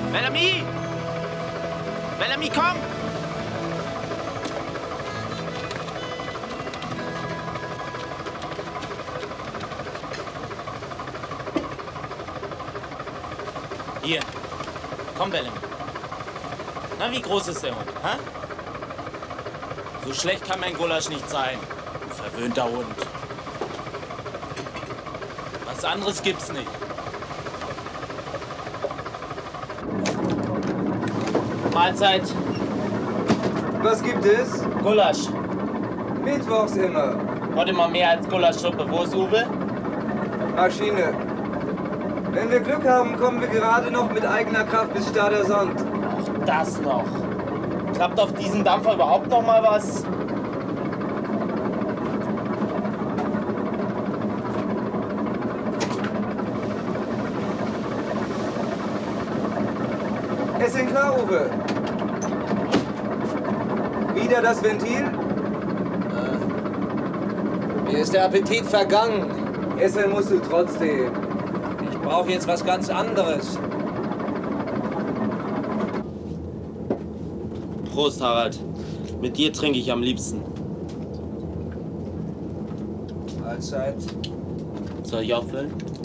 Bellamy! Bellamy, komm! Hier. Komm, Bellamy. Na, wie groß ist der Hund, hä? So schlecht kann mein Gulasch nicht sein. Du verwöhnter Hund. Was anderes gibt's nicht. Mahlzeit. Was gibt es? Gulasch. Mittwochs immer. Heute mal mehr als Gulaschsuppe. Wo ist Uwe? Maschine. Wenn wir Glück haben, kommen wir gerade noch mit eigener Kraft bis Stadersand. Ach, das noch. Klappt auf diesem Dampfer überhaupt noch mal was? Es sind klar, Uwe. Wieder das Ventil? Mir ist der Appetit vergangen. Essen musst du trotzdem. Ich brauche jetzt was ganz anderes. Prost, Harald. Mit dir trinke ich am liebsten. Mahlzeit. Soll ich auffüllen?